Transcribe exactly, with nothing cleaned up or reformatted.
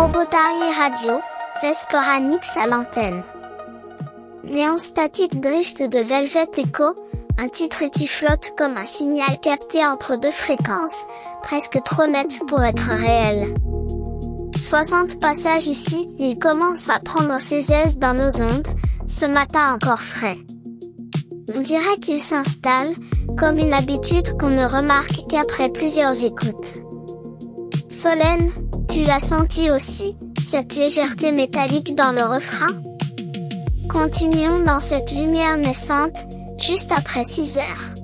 Robotari Radio, Vesporanix à l'antenne. Néon statique drift de Velvet Echo, un titre qui flotte comme un signal capté entre deux fréquences, presque trop net pour être réel. soixante passages ici, il commence à prendre ses aises dans nos ondes, ce matin encore frais. On dirait qu'il s'installe, comme une habitude qu'on ne remarque qu'après plusieurs écoutes. Solène, tu l'as senti aussi, cette légèreté métallique dans le refrain? Continuons dans cette lumière naissante, juste après six heures.